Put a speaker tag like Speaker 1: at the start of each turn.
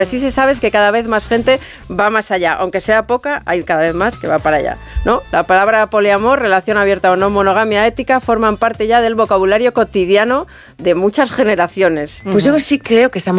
Speaker 1: Así se sabe es que cada vez más gente va más allá, aunque sea poca, hay cada vez más que va para allá, ¿no? La palabra poliamor, relación abierta o no, monogamia ética, forman parte ya del vocabulario cotidiano de muchas generaciones.
Speaker 2: Pues yo sí creo que estamos